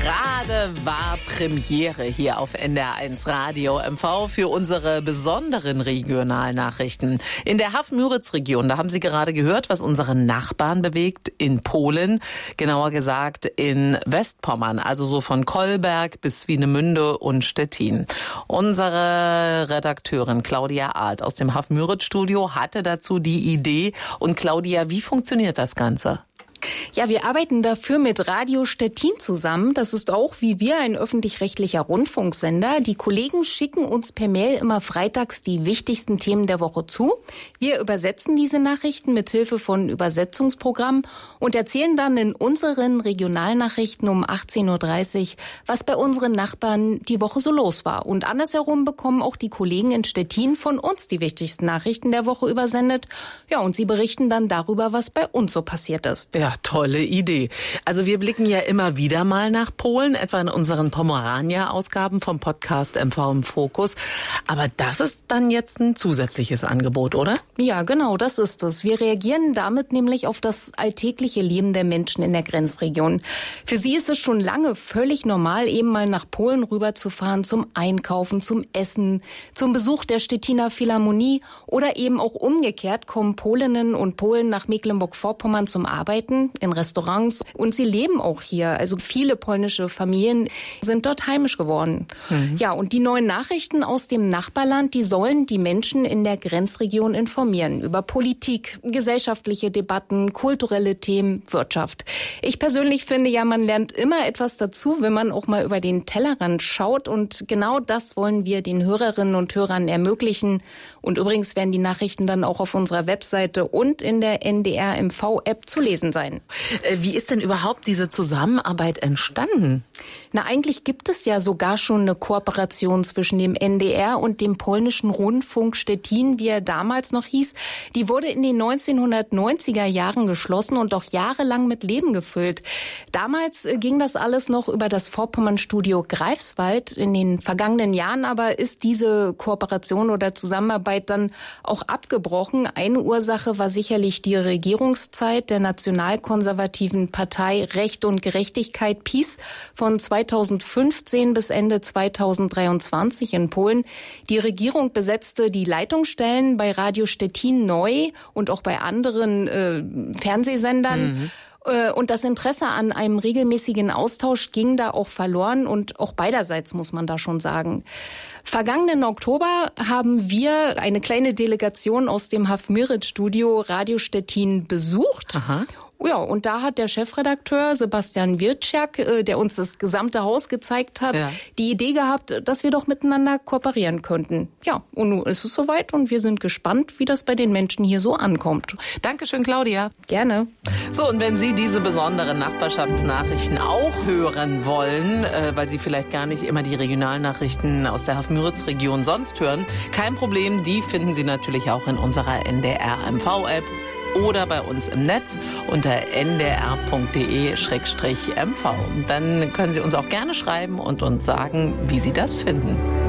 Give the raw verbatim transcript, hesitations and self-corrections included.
Gerade war Premiere hier auf N D R eins Radio M V für unsere besonderen Regionalnachrichten. In der Haff-Müritz-Region, da haben Sie gerade gehört, was unsere Nachbarn bewegt in Polen, genauer gesagt in Westpommern, also so von Kolberg bis Swinemünde und Stettin. Unsere Redakteurin Claudia Arlt aus dem Haff-Müritz-Studio hatte dazu die Idee. Und Claudia, wie funktioniert das Ganze? Ja, wir arbeiten dafür mit Radio Stettin zusammen. Das ist auch wie wir ein öffentlich-rechtlicher Rundfunksender. Die Kollegen schicken uns per Mail immer freitags die wichtigsten Themen der Woche zu. Wir übersetzen diese Nachrichten mit Hilfe von Übersetzungsprogrammen und erzählen dann in unseren Regionalnachrichten um achtzehn Uhr dreißig, was bei unseren Nachbarn die Woche so los war. Und andersherum bekommen auch die Kollegen in Stettin von uns die wichtigsten Nachrichten der Woche übersendet. Ja, und sie berichten dann darüber, was bei uns so passiert ist. Ja, tolle Idee. Also wir blicken ja immer wieder mal nach Polen, etwa in unseren Pomerania-Ausgaben vom Podcast M V im Fokus. Aber das ist dann jetzt ein zusätzliches Angebot, oder? Ja, genau, das ist es. Wir reagieren damit nämlich auf das alltägliche Leben der Menschen in der Grenzregion. Für sie ist es schon lange völlig normal, eben mal nach Polen rüberzufahren zum Einkaufen, zum Essen, zum Besuch der Stettiner Philharmonie oder eben auch umgekehrt kommen Polinnen und Polen nach Mecklenburg-Vorpommern zum Arbeiten in Restaurants und sie leben auch hier. Also viele polnische Familien sind dort heimisch geworden. Mhm. Ja, und die neuen Nachrichten aus dem Nachbarland, die sollen die Menschen in der Grenzregion informieren über Politik, gesellschaftliche Debatten, kulturelle Themen, Wirtschaft. Ich persönlich finde ja, man lernt immer etwas dazu, wenn man auch mal über den Tellerrand schaut und genau das wollen wir den Hörerinnen und Hörern ermöglichen. Und übrigens werden die Nachrichten dann auch auf unserer Webseite und in der N D R M V-App zu lesen sein. Wie ist denn überhaupt diese Zusammenarbeit entstanden? Na, eigentlich gibt es ja sogar schon eine Kooperation zwischen dem N D R und dem polnischen Rundfunk Stettin, wie er damals noch hieß. Die wurde in den neunzehnhundertneunziger Jahren geschlossen und auch jahrelang mit Leben gefüllt. Damals ging das alles noch über das Vorpommernstudio Greifswald. In den vergangenen Jahren aber ist diese Kooperation oder Zusammenarbeit dann auch abgebrochen. Eine Ursache war sicherlich die Regierungszeit der nationalkonservativen Partei Recht und Gerechtigkeit PiS von zweitausendfünfzehn bis Ende zweitausenddreiundzwanzig in Polen. Die Regierung besetzte die Leitungsstellen bei Radio Stettin neu und auch bei anderen äh, Fernsehsendern. Mhm. Und das Interesse an einem regelmäßigen Austausch ging da auch verloren und auch beiderseits, muss man da schon sagen. Vergangenen Oktober haben wir eine kleine Delegation aus dem Haff-Müritz-Studio Radio Stettin besucht. Aha. Ja, und da hat der Chefredakteur Sebastian Wirtschak, der uns das gesamte Haus gezeigt hat, ja. die Idee gehabt, dass wir doch miteinander kooperieren könnten. Ja, und nun ist es soweit und wir sind gespannt, wie das bei den Menschen hier so ankommt. Dankeschön, Claudia. Gerne. So, und wenn Sie diese besonderen Nachbarschaftsnachrichten auch hören wollen, äh, weil Sie vielleicht gar nicht immer die Regionalnachrichten aus der Haff-Müritz-Region sonst hören, kein Problem, die finden Sie natürlich auch in unserer N D R M V-App. Oder bei uns im Netz unter n d r punkt d e slash m v. Dann können Sie uns auch gerne schreiben und uns sagen, wie Sie das finden.